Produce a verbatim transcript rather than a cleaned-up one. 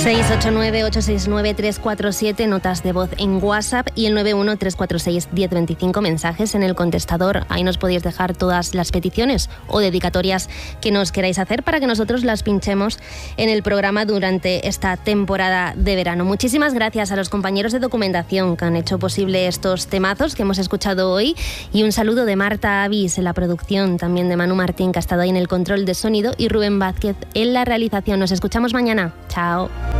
seis ocho nueve, ocho seis nueve, tres cuatro siete, notas de voz en WhatsApp, y el nueve uno, tres cuatro seis, uno cero dos cinco, mensajes en el contestador. Ahí nos podéis dejar todas las peticiones o dedicatorias que nos queráis hacer para que nosotros las pinchemos en el programa durante esta temporada de verano. Muchísimas gracias a los compañeros de documentación que han hecho posible estos temazos que hemos escuchado hoy, y un saludo de Marta Avis en la producción, también de Manu Martín, que ha estado ahí en el control de sonido, y Rubén Vázquez en la realización. Nos escuchamos mañana. Chao.